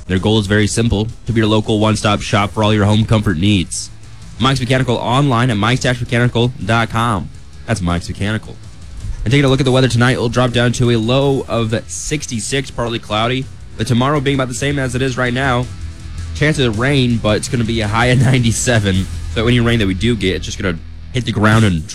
Their goal is very simple, to be your local one-stop shop for all your home comfort needs. Mike's Mechanical online at mikes-mechanical.com. That's Mike's Mechanical. And taking a look at the weather tonight, it'll drop down to a low of 66, partly cloudy. But tomorrow being about the same as it is right now, chances of rain, but it's going to be a high of 97. So any rain that we do get, it's just going to hit the ground and